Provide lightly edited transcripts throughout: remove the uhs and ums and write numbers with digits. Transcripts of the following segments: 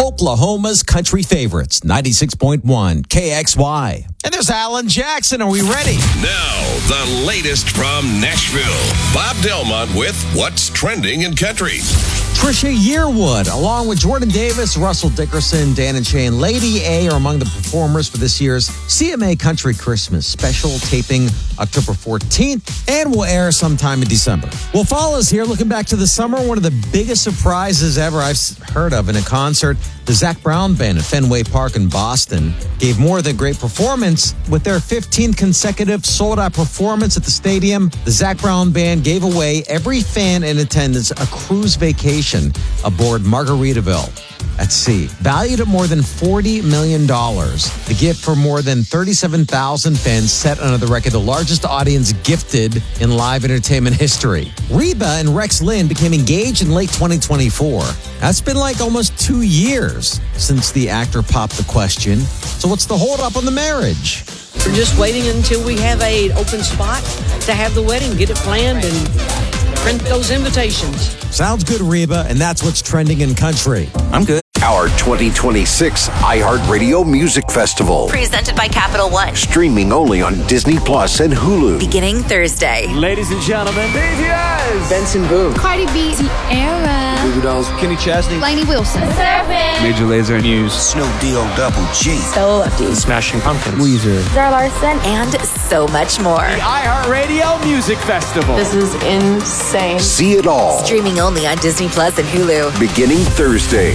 Oklahoma's country favorites, 96.1 KXY. And there's Alan Jackson. Are we ready? Now, the latest from Nashville. Bob Delmont with What's Trending in Country. Trisha Yearwood, along with Jordan Davis, Russell Dickerson, Dan and Shay, and Lady A are among the performers for this year's CMA Country Christmas special, taping October 14th and will air sometime in December. Well, fall is here. Looking back to the summer, one of the biggest surprises ever I've heard of in a concert, the Zac Brown Band at Fenway Park in Boston gave more than a great performance. With their 15th consecutive sold-out performance at the stadium, the Zac Brown Band gave away every fan in attendance a cruise vacation aboard Margaritaville at sea, valued at more than $40 million. The gift for more than 37,000 fans set under the record the largest audience gifted in live entertainment history. Reba and Rex Lynn became engaged in late 2024. That's been like almost 2 years since the actor popped the question. So what's the hold-up on the marriage? We're just waiting until we have an open spot to have the wedding, get it planned, and print those invitations. Sounds good, Reba, and that's what's trending in country. I'm good. Our 2026 iHeartRadio Music Festival. Presented by Capital One. Streaming only on Disney Plus and Hulu. Beginning Thursday. Ladies and gentlemen, BTS! Benson Boone. Cardi B. Tierra. Goo Goo Dolls. Kenny Chesney. Lainey Wilson. Major Lazer News. Snoop Double G. Stella Lefty. Smashing Pumpkins. Weezer. Zara Larson. And so much more. The iHeartRadio Music Festival. This is insane. See it all. Streaming only on Disney Plus and Hulu. Beginning Thursday.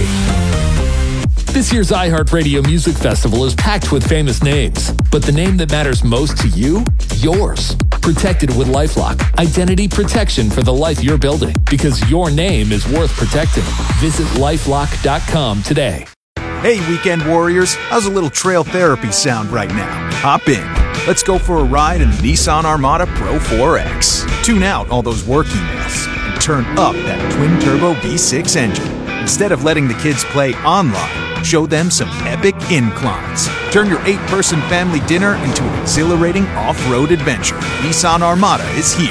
This year's iHeartRadio Music Festival is packed with famous names, but the name that matters most to you? Yours. Protected with LifeLock. Identity protection for the life you're building, because your name is worth protecting. Visit LifeLock.com today. Hey, weekend warriors, how's a little trail therapy sound right now? Hop in. Let's go for a ride in the Nissan Armada Pro 4X. Tune out all those work emails and turn up that twin-turbo V6 engine. Instead of letting the kids play online, show them some epic inclines. Turn your 8-person family dinner into an exhilarating off-road adventure. Nissan Armada is here.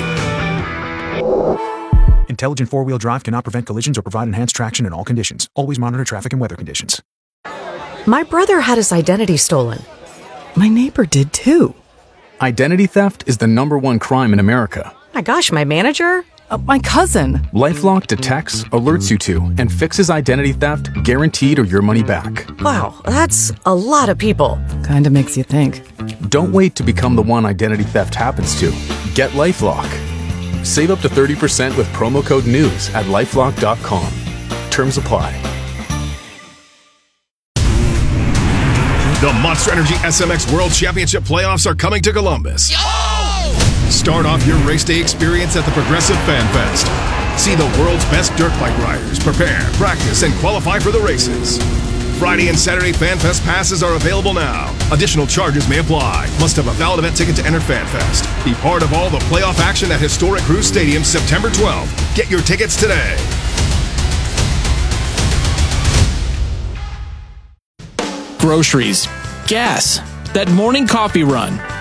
Intelligent four-wheel drive cannot prevent collisions or provide enhanced traction in all conditions. Always monitor traffic and weather conditions. My brother had his identity stolen. My neighbor did too. Identity theft is the #1 crime in America. My gosh, my manager? My cousin. LifeLock detects, alerts you to, and fixes identity theft guaranteed or your money back. Wow, that's a lot of people. Kinda makes you think. Don't wait to become the one identity theft happens to. Get LifeLock. Save up to 30% with promo code NEWS at LifeLock.com. Terms apply. The Monster Energy SMX World Championship playoffs are coming to Columbus. Start off your race day experience at the Progressive Fan Fest. See the world's best dirt bike riders prepare, practice, and qualify for the races. Friday and Saturday Fan Fest passes are available now. Additional charges may apply. Must have a valid event ticket to enter Fan Fest. Be part of all the playoff action at Historic Cruise Stadium September 12th. Get your tickets today. Groceries, gas, that morning coffee run.